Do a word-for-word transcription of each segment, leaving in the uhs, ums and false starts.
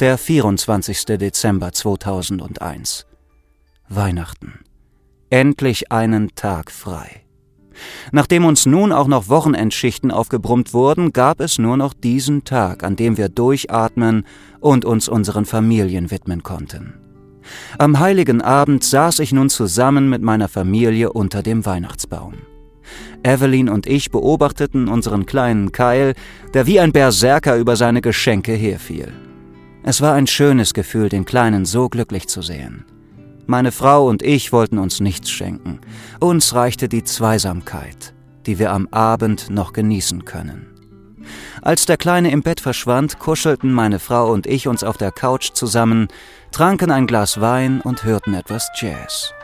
Der vierundzwanzigste Dezember zweitausendeins. Weihnachten. Endlich einen Tag frei. Nachdem uns nun auch noch Wochenendschichten aufgebrummt wurden, gab es nur noch diesen Tag, an dem wir durchatmen und uns unseren Familien widmen konnten. Am heiligen Abend saß ich nun zusammen mit meiner Familie unter dem Weihnachtsbaum. Evelyn und ich beobachteten unseren kleinen Kyle, der wie ein Berserker über seine Geschenke herfiel. Es war ein schönes Gefühl, den Kleinen so glücklich zu sehen. Meine Frau und ich wollten uns nichts schenken. Uns reichte die Zweisamkeit, die wir am Abend noch genießen können. Als der Kleine im Bett verschwand, kuschelten meine Frau und ich uns auf der Couch zusammen, tranken ein Glas Wein und hörten etwas Jazz.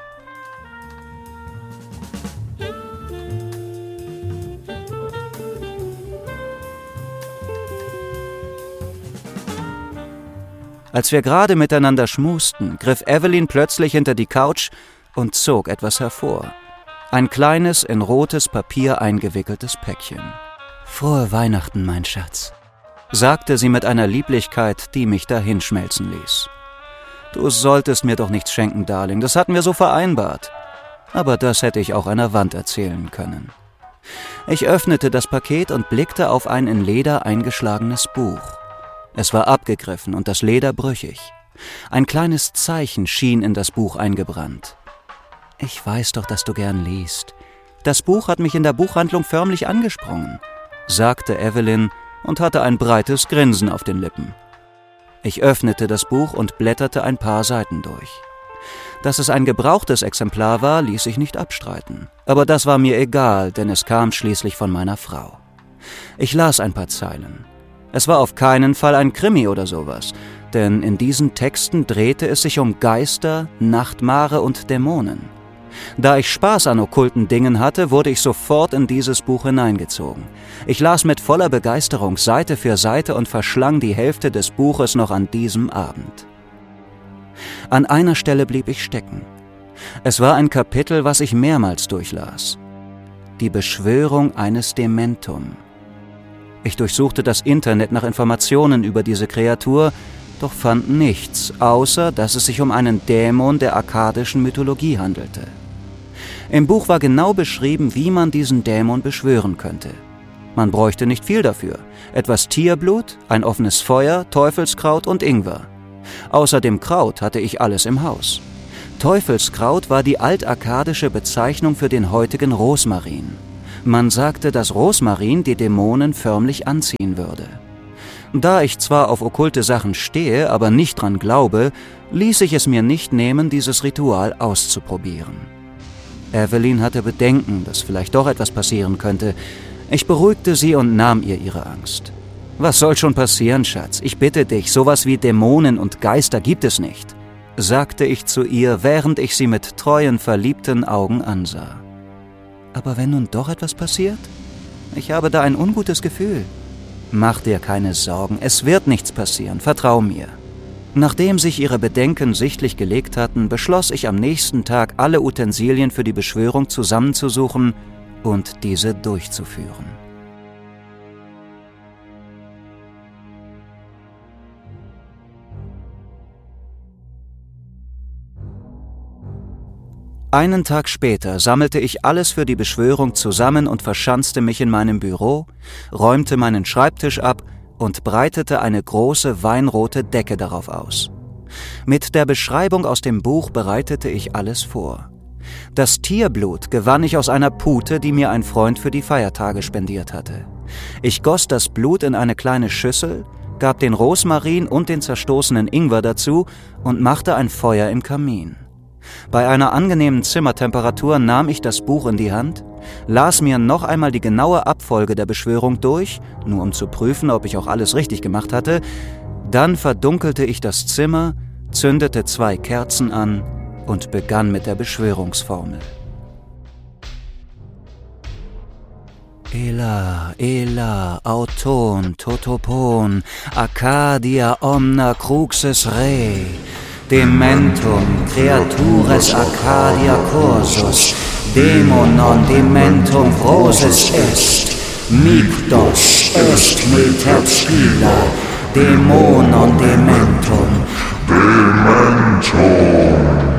Als wir gerade miteinander schmusten, griff Evelyn plötzlich hinter die Couch und zog etwas hervor. Ein kleines, in rotes Papier eingewickeltes Päckchen. »Frohe Weihnachten, mein Schatz«, sagte sie mit einer Lieblichkeit, die mich dahinschmelzen ließ. »Du solltest mir doch nichts schenken, Darling, das hatten wir so vereinbart.« Aber das hätte ich auch einer Wand erzählen können. Ich öffnete das Paket und blickte auf ein in Leder eingeschlagenes Buch. Es war abgegriffen und das Leder brüchig. Ein kleines Zeichen schien in das Buch eingebrannt. »Ich weiß doch, dass du gern liest. Das Buch hat mich in der Buchhandlung förmlich angesprungen«, sagte Evelyn und hatte ein breites Grinsen auf den Lippen. Ich öffnete das Buch und blätterte ein paar Seiten durch. Dass es ein gebrauchtes Exemplar war, ließ sich nicht abstreiten. Aber das war mir egal, denn es kam schließlich von meiner Frau. Ich las ein paar Zeilen. Es war auf keinen Fall ein Krimi oder sowas, denn in diesen Texten drehte es sich um Geister, Nachtmare und Dämonen. Da ich Spaß an okkulten Dingen hatte, wurde ich sofort in dieses Buch hineingezogen. Ich las mit voller Begeisterung Seite für Seite und verschlang die Hälfte des Buches noch an diesem Abend. An einer Stelle blieb ich stecken. Es war ein Kapitel, was ich mehrmals durchlas. Die Beschwörung eines Dementum. Ich durchsuchte das Internet nach Informationen über diese Kreatur, doch fand nichts, außer dass es sich um einen Dämon der akkadischen Mythologie handelte. Im Buch war genau beschrieben, wie man diesen Dämon beschwören könnte. Man bräuchte nicht viel dafür. Etwas Tierblut, ein offenes Feuer, Teufelskraut und Ingwer. Außer dem Kraut hatte ich alles im Haus. Teufelskraut war die altakkadische Bezeichnung für den heutigen Rosmarin. Man sagte, dass Rosmarin die Dämonen förmlich anziehen würde. Da ich zwar auf okkulte Sachen stehe, aber nicht dran glaube, ließ ich es mir nicht nehmen, dieses Ritual auszuprobieren. Evelyn hatte Bedenken, dass vielleicht doch etwas passieren könnte. Ich beruhigte sie und nahm ihr ihre Angst. »Was soll schon passieren, Schatz? Ich bitte dich, sowas wie Dämonen und Geister gibt es nicht«, sagte ich zu ihr, während ich sie mit treuen, verliebten Augen ansah. »Aber wenn nun doch etwas passiert? Ich habe da ein ungutes Gefühl.« »Mach dir keine Sorgen, es wird nichts passieren, vertrau mir.« Nachdem sich ihre Bedenken sichtlich gelegt hatten, beschloss ich am nächsten Tag, alle Utensilien für die Beschwörung zusammenzusuchen und diese durchzuführen. Einen Tag später sammelte ich alles für die Beschwörung zusammen und verschanzte mich in meinem Büro, räumte meinen Schreibtisch ab und breitete eine große weinrote Decke darauf aus. Mit der Beschreibung aus dem Buch bereitete ich alles vor. Das Tierblut gewann ich aus einer Pute, die mir ein Freund für die Feiertage spendiert hatte. Ich goss das Blut in eine kleine Schüssel, gab den Rosmarin und den zerstoßenen Ingwer dazu und machte ein Feuer im Kamin. Bei einer angenehmen Zimmertemperatur nahm ich das Buch in die Hand, las mir noch einmal die genaue Abfolge der Beschwörung durch, nur um zu prüfen, ob ich auch alles richtig gemacht hatte. Dann verdunkelte ich das Zimmer, zündete zwei Kerzen an und begann mit der Beschwörungsformel. Ela, Ela, Auton, Totopon, Arcadia omna cruxes re, Dementum, creatures Arcadia cursus, Dämonon dementum prosis est, Mictos est me terpscila, Dämonon Dementum. Dementum.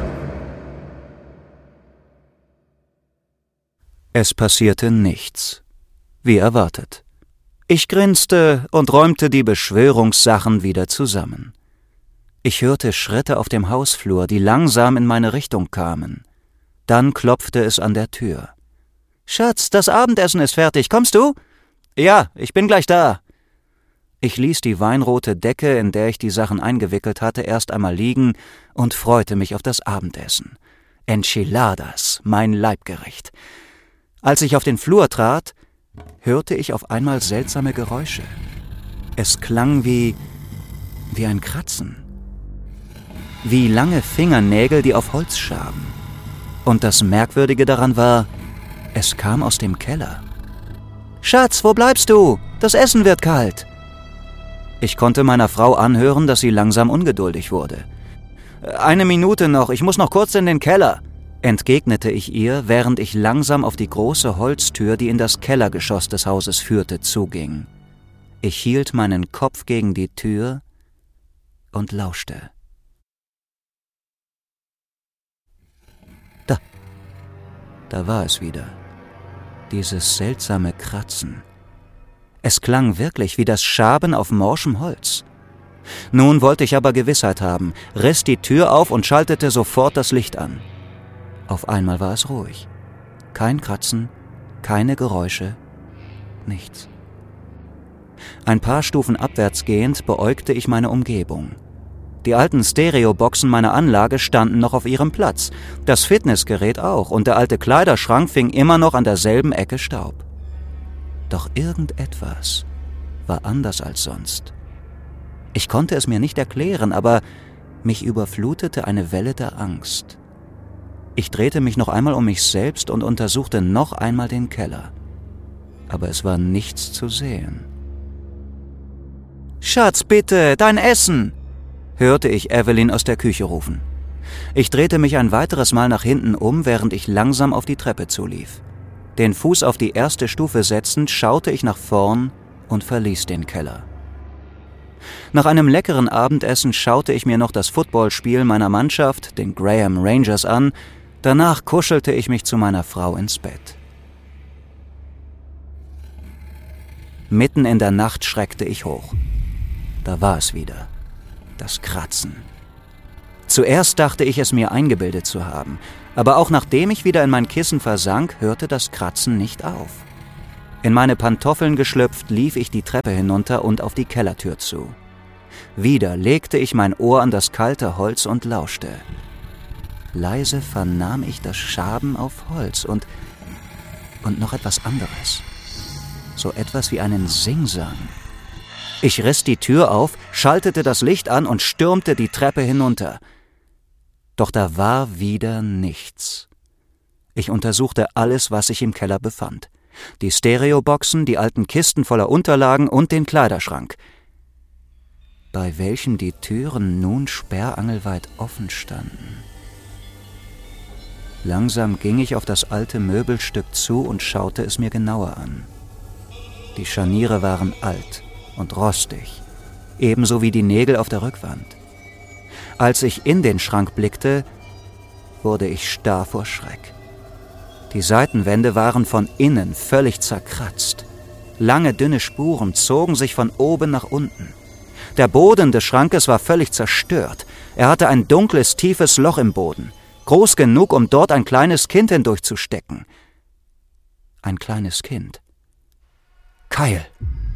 Es passierte nichts. Wie erwartet. Ich grinste und räumte die Beschwörungssachen wieder zusammen. Ich hörte Schritte auf dem Hausflur, die langsam in meine Richtung kamen. Dann klopfte es an der Tür. »Schatz, das Abendessen ist fertig. Kommst du?« »Ja, ich bin gleich da.« Ich ließ die weinrote Decke, in der ich die Sachen eingewickelt hatte, erst einmal liegen und freute mich auf das Abendessen. Enchiladas, mein Leibgericht. Als ich auf den Flur trat, hörte ich auf einmal seltsame Geräusche. Es klang wie, wie ein Kratzen. Wie lange Fingernägel, die auf Holz schaben. Und das Merkwürdige daran war, es kam aus dem Keller. »Schatz, wo bleibst du? Das Essen wird kalt.« Ich konnte meiner Frau anhören, dass sie langsam ungeduldig wurde. »Eine Minute noch, ich muss noch kurz in den Keller«, entgegnete ich ihr, während ich langsam auf die große Holztür, die in das Kellergeschoss des Hauses führte, zuging. Ich hielt meinen Kopf gegen die Tür und lauschte. Da, da war es wieder. Dieses seltsame Kratzen. Es klang wirklich wie das Schaben auf morschem Holz. Nun wollte ich aber Gewissheit haben, riss die Tür auf und schaltete sofort das Licht an. Auf einmal war es ruhig. Kein Kratzen, keine Geräusche, nichts. Ein paar Stufen abwärts gehend beäugte ich meine Umgebung. Die alten Stereoboxen meiner Anlage standen noch auf ihrem Platz, das Fitnessgerät auch, und der alte Kleiderschrank fing immer noch an derselben Ecke Staub. Doch irgendetwas war anders als sonst. Ich konnte es mir nicht erklären, aber mich überflutete eine Welle der Angst. Ich drehte mich noch einmal um mich selbst und untersuchte noch einmal den Keller. Aber es war nichts zu sehen. »Schatz, bitte, dein Essen!« hörte ich Evelyn aus der Küche rufen. Ich drehte mich ein weiteres Mal nach hinten um, während ich langsam auf die Treppe zulief. Den Fuß auf die erste Stufe setzend, schaute ich nach vorn und verließ den Keller. Nach einem leckeren Abendessen schaute ich mir noch das Footballspiel meiner Mannschaft, den Graham Rangers, an. Danach kuschelte ich mich zu meiner Frau ins Bett. Mitten in der Nacht schreckte ich hoch. Da war es wieder. Das Kratzen. Zuerst dachte ich, es mir eingebildet zu haben, aber auch nachdem ich wieder in mein Kissen versank, hörte das Kratzen nicht auf. In meine Pantoffeln geschlüpft, lief ich die Treppe hinunter und auf die Kellertür zu. Wieder legte ich mein Ohr an das kalte Holz und lauschte. Leise vernahm ich das Schaben auf Holz und, und noch etwas anderes. So etwas wie einen Singsang. Ich riss die Tür auf, schaltete das Licht an und stürmte die Treppe hinunter. Doch da war wieder nichts. Ich untersuchte alles, was sich im Keller befand. Die Stereoboxen, die alten Kisten voller Unterlagen und den Kleiderschrank, bei welchen die Türen nun sperrangelweit offen standen. Langsam ging ich auf das alte Möbelstück zu und schaute es mir genauer an. Die Scharniere waren alt und rostig, ebenso wie die Nägel auf der Rückwand. Als ich in den Schrank blickte, wurde ich starr vor Schreck. Die Seitenwände waren von innen völlig zerkratzt. Lange, dünne Spuren zogen sich von oben nach unten. Der Boden des Schrankes war völlig zerstört. Er hatte ein dunkles, tiefes Loch im Boden, groß genug, um dort ein kleines Kind hindurchzustecken. Ein kleines Kind. Kyle.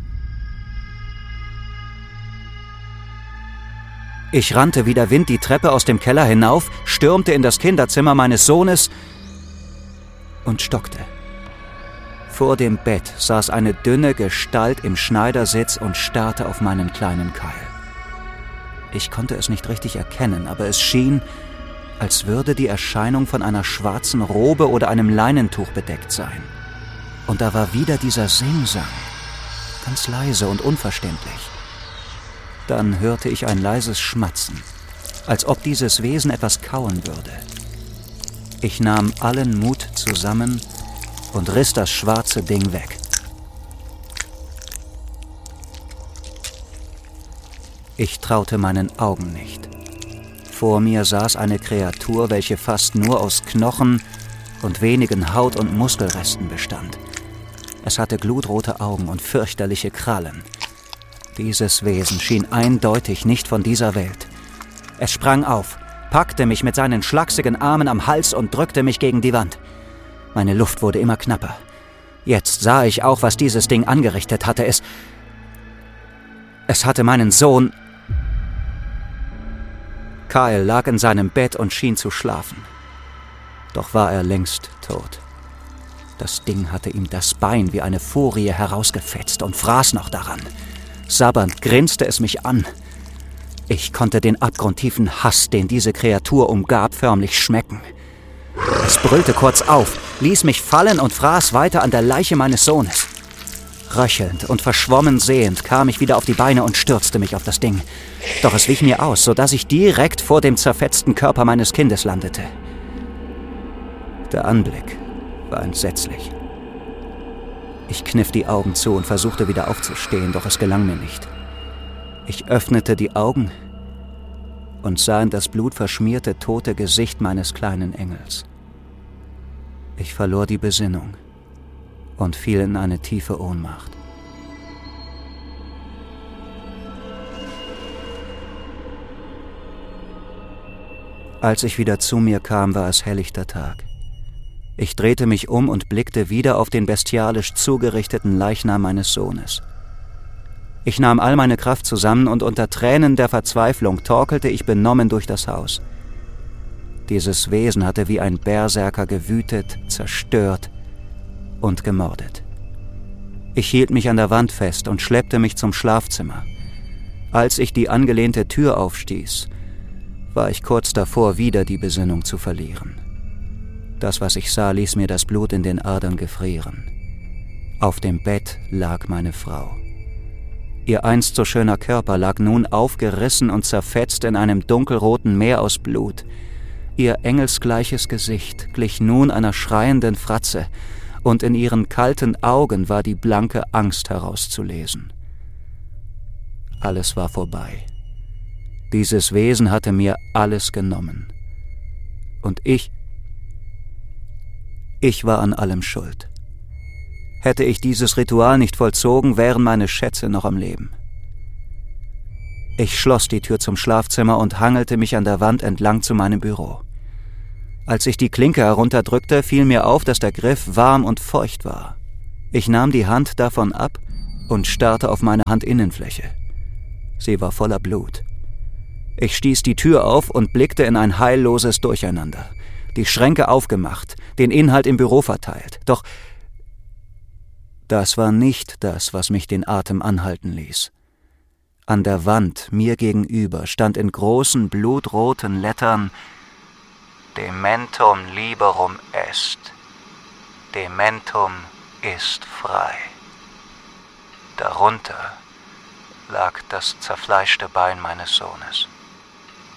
Ich rannte wie der Wind die Treppe aus dem Keller hinauf, stürmte in das Kinderzimmer meines Sohnes und stockte. Vor dem Bett saß eine dünne Gestalt im Schneidersitz und starrte auf meinen kleinen Kyle. Ich konnte es nicht richtig erkennen, aber es schien, als würde die Erscheinung von einer schwarzen Robe oder einem Leinentuch bedeckt sein. Und da war wieder dieser Singsang, ganz leise und unverständlich. Dann hörte ich ein leises Schmatzen, als ob dieses Wesen etwas kauen würde. Ich nahm allen Mut zusammen und riss das schwarze Ding weg. Ich traute meinen Augen nicht. Vor mir saß eine Kreatur, welche fast nur aus Knochen und wenigen Haut- und Muskelresten bestand. Es hatte glutrote Augen und fürchterliche Krallen. Dieses Wesen schien eindeutig nicht von dieser Welt. Es sprang auf, packte mich mit seinen schlachsigen Armen am Hals und drückte mich gegen die Wand. Meine Luft wurde immer knapper. Jetzt sah ich auch, was dieses Ding angerichtet hatte. Es... Es hatte meinen Sohn... Kyle lag in seinem Bett und schien zu schlafen. Doch war er längst tot. Das Ding hatte ihm das Bein wie eine Furie herausgefetzt und fraß noch daran. Sabbernd grinste es mich an. Ich konnte den abgrundtiefen Hass, den diese Kreatur umgab, förmlich schmecken. Es brüllte kurz auf, ließ mich fallen und fraß weiter an der Leiche meines Sohnes. Röchelnd und verschwommen sehend kam ich wieder auf die Beine und stürzte mich auf das Ding. Doch es wich mir aus, sodass ich direkt vor dem zerfetzten Körper meines Kindes landete. Der Anblick war entsetzlich. Ich kniff die Augen zu und versuchte wieder aufzustehen, doch es gelang mir nicht. Ich öffnete die Augen und sah in das blutverschmierte, tote Gesicht meines kleinen Engels. Ich verlor die Besinnung und fiel in eine tiefe Ohnmacht. Als ich wieder zu mir kam, war es helllichter Tag. Ich drehte mich um und blickte wieder auf den bestialisch zugerichteten Leichnam meines Sohnes. Ich nahm all meine Kraft zusammen und unter Tränen der Verzweiflung torkelte ich benommen durch das Haus. Dieses Wesen hatte wie ein Berserker gewütet, zerstört und gemordet. Ich hielt mich an der Wand fest und schleppte mich zum Schlafzimmer. Als ich die angelehnte Tür aufstieß, war ich kurz davor, wieder die Besinnung zu verlieren. Das, was ich sah, ließ mir das Blut in den Adern gefrieren. Auf dem Bett lag meine Frau. Ihr einst so schöner Körper lag nun aufgerissen und zerfetzt in einem dunkelroten Meer aus Blut. Ihr engelsgleiches Gesicht glich nun einer schreienden Fratze, und in ihren kalten Augen war die blanke Angst herauszulesen. Alles war vorbei. Dieses Wesen hatte mir alles genommen. Und ich... Ich war an allem schuld. Hätte ich dieses Ritual nicht vollzogen, wären meine Schätze noch am Leben. Ich schloss die Tür zum Schlafzimmer und hangelte mich an der Wand entlang zu meinem Büro. Als ich die Klinke herunterdrückte, fiel mir auf, dass der Griff warm und feucht war. Ich nahm die Hand davon ab und starrte auf meine Handinnenfläche. Sie war voller Blut. Ich stieß die Tür auf und blickte in ein heilloses Durcheinander. Die Schränke aufgemacht, den Inhalt im Büro verteilt. Doch das war nicht das, was mich den Atem anhalten ließ. An der Wand, mir gegenüber, stand in großen, blutroten Lettern »Dementum liberum est. Dementum ist frei.« Darunter lag das zerfleischte Bein meines Sohnes.